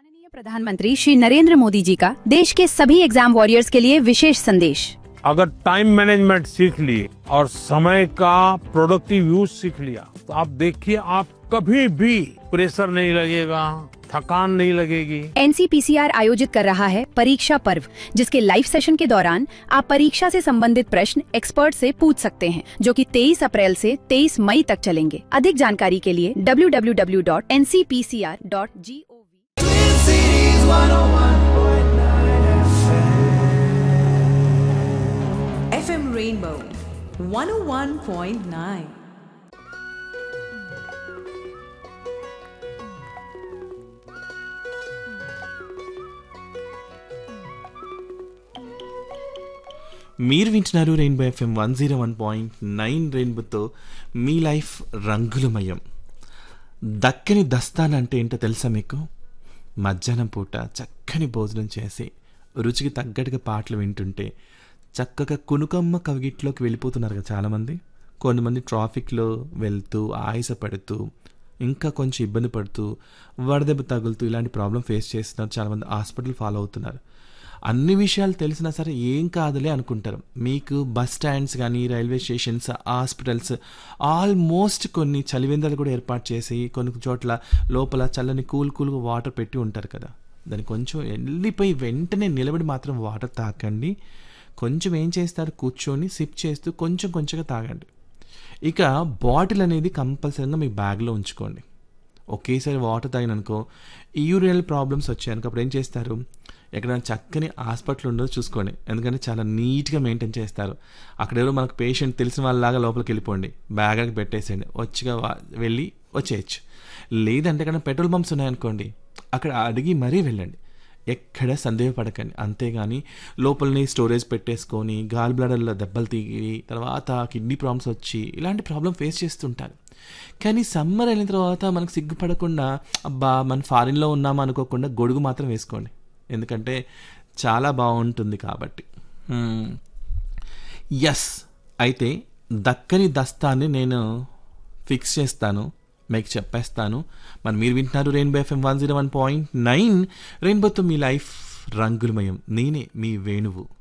माननीय प्रधानमंत्री श्री नरेंद्र मोदी जी का देश के सभी एग्जाम वॉरियर्स के लिए विशेष संदेश। अगर टाइम मैनेजमेंट सीख लिए और समय का प्रोडक्टिव यूज सीख लिया तो आप देखिए, आप कभी भी प्रेशर नहीं लगेगा, थकान नहीं लगेगी। एनसीपीसीआर आयोजित कर रहा है परीक्षा पर्व, जिसके लाइव सेशन के दौरान आप परीक्षा से संबंधित प्रश्न एक्सपर्ट से पूछ सकते हैं, जो कि 23 अप्रैल से 23 मई तक चलेंगे। अधिक जानकारी के लिए www.ncpcr.gov। FM Rainbow 101.9. మీరు వింటున్నారు రెయిన్బో ఎఫ్ఎం 101.9 రెయిన్బోతో మీ లైఫ్ రంగులమయం. దక్కని దస్తాన్ అంటే ఏంటో తెలుసా మీకు? మధ్యాహ్నం పూట చక్కని భోజనం చేసి రుచికి తగ్గట్టుగా పాటలు వింటుంటే చక్కగా కునుకమ్మ కవిగిట్లోకి వెళ్ళిపోతున్నారు కదా చాలామంది. కొంతమంది ట్రాఫిక్లో వెళ్తూ ఆయాసపడుతూ ఇంకా కొంచెం ఇబ్బంది పడుతూ వడదెబ్బ తగులుతూ ఇలాంటి ప్రాబ్లం ఫేస్ చేస్తున్నారు. చాలామంది హాస్పిటల్ ఫాలో అవుతున్నారు. అన్ని విషయాలు తెలిసినా సరే ఏం కాదులే అనుకుంటారు. మీకు బస్ స్టాండ్స్ కానీ రైల్వే స్టేషన్స్, హాస్పిటల్స్ ఆల్మోస్ట్ కొన్ని చలివేంద్రాలు కూడా ఏర్పాటు చేసి కొన్ని చోట్ల లోపల చల్లని కూల్గా వాటర్ పెట్టి ఉంటారు కదా. దాన్ని కొంచెం వెళ్ళిపోయి వెంటనే నిలబడి మాత్రం వాటర్ తాకండి. కొంచెం ఏం చేస్తారు, కూర్చొని సిప్ చేస్తూ కొంచెంగా తాగండి. ఇక బాటిల్ అనేది కంపల్సరీగా మీ బ్యాగ్లో ఉంచుకోండి. ఒకేసారి వాటర్ తాగిననుకో యూరినల్ ప్రాబ్లమ్స్ వచ్చాయనుకో అప్పుడు ఏం చేస్తారు, ఎక్కడైనా చక్కని హాస్పిటల్ ఉండదో చూసుకోండి. ఎందుకంటే చాలా నీట్గా మెయింటైన్ చేస్తారు. అక్కడ ఎవరో మనకు పేషెంట్ తెలిసిన వాళ్ళలాగా లోపలికి వెళ్ళిపోండి, బ్యాగ్కి పెట్టేసేయండి, వెళ్ళి వచ్చేయచ్చు. లేదంటే ఎక్కడ పెట్రోల్ పంప్స్ ఉన్నాయనుకోండి, అక్కడ అడిగి మరీ వెళ్ళండి. ఎక్కడ సందేహపడకండి. అంతేగాని లోపలని స్టోరేజ్ పెట్టేసుకొని గాల్ బ్లాడర్లో దెబ్బలు తీగి తర్వాత కిడ్నీ ప్రాబ్లమ్స్ వచ్చి ఇలాంటి ప్రాబ్లం ఫేస్ చేస్తుంటారు. కానీ సమ్మర్ అయిన తర్వాత మనకు సిగ్గుపడకుండా అబ్బా మన ఫారిన్లో ఉన్నామా అనుకోకుండా గొడుగు మాత్రం వేసుకోండి. ఎందుకంటే చాలా బాగుంటుంది కాబట్టి. ఎస్, అయితే దక్కని దస్తాన్ని నేను ఫిక్స్ చేస్తాను, మీకు చెప్పేస్తాను. మరి మీరు వింటున్నారు రెయిన్బో ఎఫ్ఎం 101.9 రెయిన్బోతో మీ లైఫ్ రంగులమయం. నేనే మీ వేణువు.